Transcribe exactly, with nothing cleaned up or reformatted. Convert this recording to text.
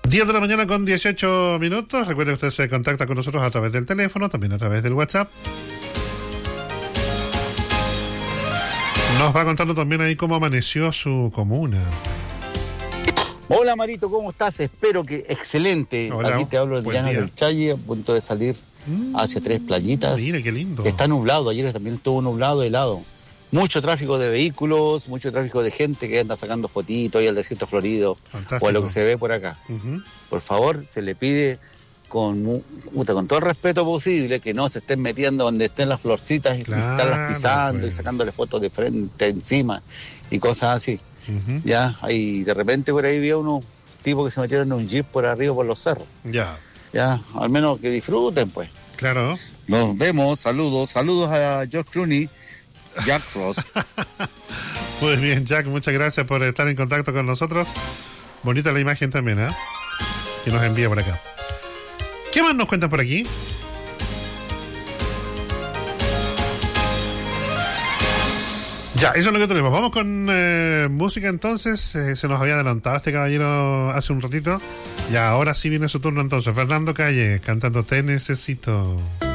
diez de la mañana con dieciocho minutos. Recuerde que usted se contacta con nosotros a través del teléfono, también a través del WhatsApp. Nos va contando también ahí cómo amaneció su comuna. Hola Marito, ¿cómo estás? Espero que excelente. Hola, aquí te hablo de Llanos del Challe, a punto de salir mm, hacia Tres Playitas. Mire, qué lindo. Está nublado, ayer también estuvo nublado, helado. Mucho tráfico de vehículos, mucho tráfico de gente que anda sacando fotitos y el desierto florido. Fantástico. O a lo que se ve por acá. Uh-huh. Por favor, se le pide con, con todo el respeto posible que no se estén metiendo donde estén las florcitas y claro, estarlas pisando pues. Y sacándole fotos de frente, encima y cosas así. Uh-huh. Ya, ahí de repente por ahí vi a unos tipos que se metieron en un jeep por arriba por los cerros. Ya. Ya, al menos que disfruten, pues. Claro. Nos vemos, saludos, saludos a George Clooney, Jack Frost. Muy bien, Jack, muchas gracias por estar en contacto con nosotros. Bonita la imagen también, ¿eh? Que nos envía por acá. ¿Qué más nos cuentan por aquí? Ya, eso es lo que tenemos. Vamos con eh, música entonces. Eh, se nos había adelantado este caballero hace un ratito. Y ahora sí viene su turno entonces. Fernando Calle cantando Te Necesito.